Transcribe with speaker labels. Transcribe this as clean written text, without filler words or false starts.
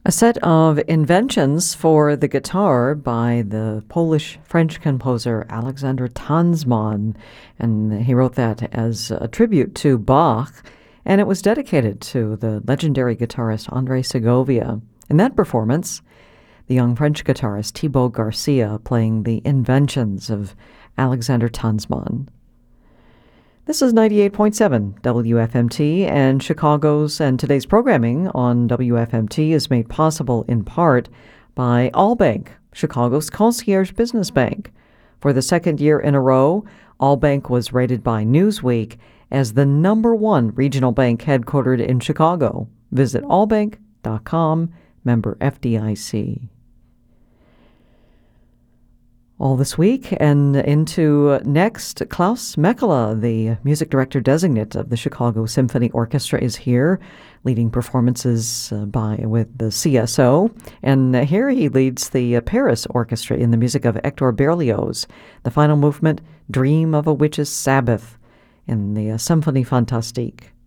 Speaker 1: A set of inventions for the guitar by the Polish-French composer Alexander Tanzmann, and he wrote that as a tribute to Bach, and it was dedicated to the legendary guitarist Andre Segovia. In that performance, the young French guitarist Thibaut Garcia playing the inventions of Alexander Tanzmann. This is 98.7 WFMT, and Chicago's and today's programming on WFMT is made possible in part by Allbank, Chicago's concierge business bank. For the second year in a row, Allbank was rated by Newsweek as the #1 regional bank headquartered in Chicago. Visit allbank.com, member FDIC. All this week and into next, Klaus Mekela, the music director designate of the Chicago Symphony Orchestra, is here, leading performances with the CSO. And here he leads the Paris Orchestra in the music of Hector Berlioz, the final movement, Dream of a Witch's Sabbath, in the Symphonie Fantastique.